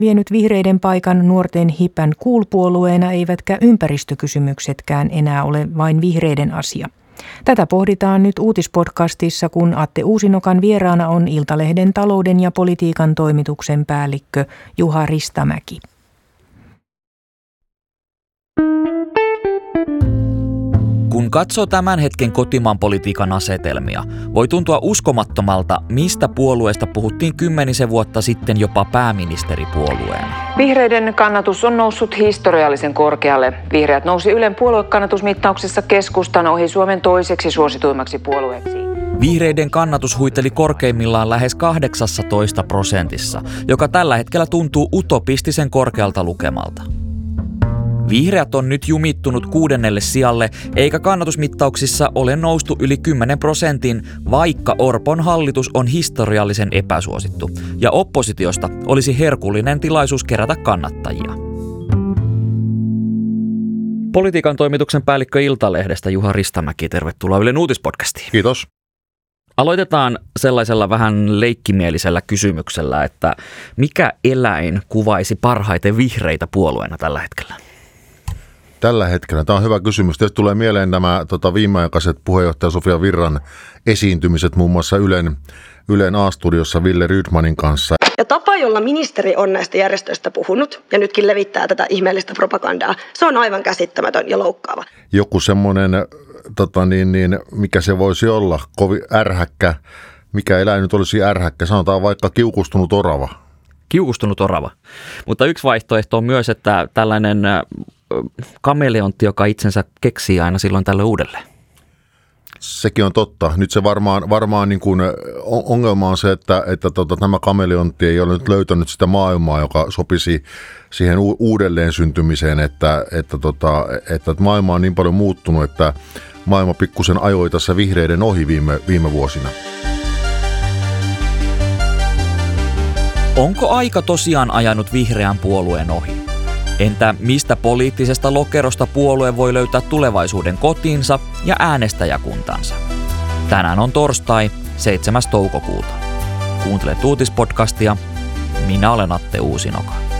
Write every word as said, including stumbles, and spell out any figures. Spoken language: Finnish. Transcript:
vienyt vihreiden paikan nuorten hipän cool-puolueena, eivätkä ympäristökysymyksetkään enää ole vain vihreiden asia. Tätä pohditaan nyt uutispodcastissa, kun Atte Uusinokan vieraana on Iltalehden talouden ja politiikan toimituksen päällikkö Juha Ristamäki. Kun katsoo tämän hetken kotimaan politiikan asetelmia, voi tuntua uskomattomalta, mistä puolueesta puhuttiin kymmenisen vuotta sitten jopa pääministeripuolueena. Vihreiden kannatus on noussut historiallisen korkealle. Vihreät nousi Ylen puoluekannatusmittauksessa keskustan ohi Suomen toiseksi suosituimmaksi puolueeksi. Vihreiden kannatus huiteli korkeimmillaan lähes kahdeksantoista prosentissa, joka tällä hetkellä tuntuu utopistisen korkealta lukemalta. Vihreät on nyt jumittunut kuudennelle sijalle, eikä kannatusmittauksissa ole noustu yli kymmenen prosentin, vaikka Orpon hallitus on historiallisen epäsuosittu, ja oppositiosta olisi herkullinen tilaisuus kerätä kannattajia. Politiikan toimituksen päällikkö Iltalehdestä Juha Ristamäki, tervetuloa Ylen uutispodcastiin. Kiitos. Aloitetaan sellaisella vähän leikkimielisellä kysymyksellä, että mikä eläin kuvaisi parhaiten vihreitä puolueena tällä hetkellä? Tällä hetkellä. Tämä on hyvä kysymys. Tietysti tulee mieleen nämä tota, viimeaikaiset puheenjohtaja Sofia Virran esiintymiset muun muassa Ylen, Ylen A-studiossa Ville Rydmanin kanssa. Ja tapa, jolla ministeri on näistä järjestöistä puhunut ja nytkin levittää tätä ihmeellistä propagandaa, se on aivan käsittämätön ja loukkaava. Joku semmoinen, tota, niin, niin, mikä se voisi olla, kovin ärhäkkä, mikä eläin nyt olisi ärhäkkä, sanotaan vaikka kiukustunut orava. Kiukustunut orava. Mutta yksi vaihtoehto on myös, että tällainen kameleontti, joka itsensä keksii aina silloin tälle uudelleen. Sekin on totta. Nyt se varmaan, varmaan niin kuin ongelma on se, että, että tota, tämä kameleontti ei ole nyt löytänyt sitä maailmaa, joka sopisi siihen u- uudelleen syntymiseen, että, että, tota, että maailma on niin paljon muuttunut, että maailma pikkusen ajoi tässä vihreiden ohi viime, viime vuosina. Onko aika tosiaan ajanut vihreän puolueen ohi? Entä mistä poliittisesta lokerosta puolue voi löytää tulevaisuuden kotiinsa ja äänestäjäkuntansa? Tänään on torstai, seitsemäs toukokuuta. Kuuntelet uutispodcastia. Minä olen Atte Uusinoka.